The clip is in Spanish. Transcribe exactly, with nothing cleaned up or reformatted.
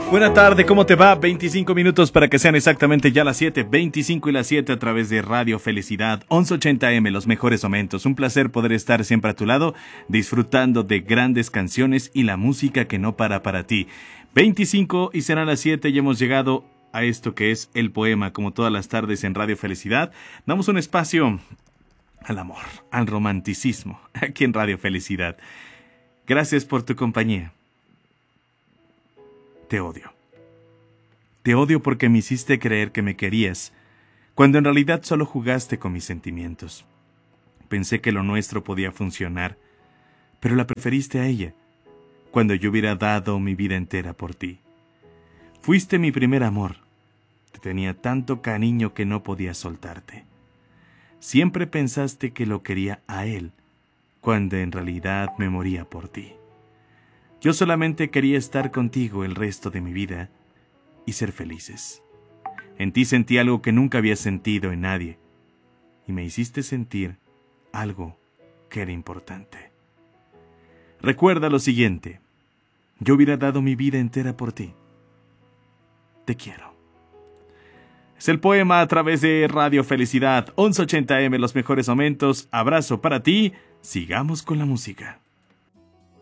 Buena tarde, ¿cómo te va? veinticinco minutos para que sean exactamente ya las siete, veinticinco y las siete a través de Radio Felicidad, once ochenta eme, los mejores momentos. Un placer poder estar siempre a tu lado, disfrutando de grandes canciones y la música que no para para ti. veinticinco y serán las siete y hemos llegado a esto que es el poema, como todas las tardes en Radio Felicidad. Damos un espacio al amor, al romanticismo, aquí en Radio Felicidad. Gracias por tu compañía. Te odio. Te odio porque me hiciste creer que me querías, cuando en realidad solo jugaste con mis sentimientos. Pensé que lo nuestro podía funcionar, pero la preferiste a ella, cuando yo hubiera dado mi vida entera por ti. Fuiste mi primer amor. Te tenía tanto cariño que no podía soltarte. Siempre pensaste que lo quería a él, cuando en realidad me moría por ti. Yo solamente quería estar contigo el resto de mi vida y ser felices. En ti sentí algo que nunca había sentido en nadie, y me hiciste sentir algo que era importante. Recuerda lo siguiente: yo hubiera dado mi vida entera por ti. Te quiero. Es el poema a través de Radio Felicidad, once ochenta eme, los mejores momentos. Abrazo para ti. Sigamos con la música.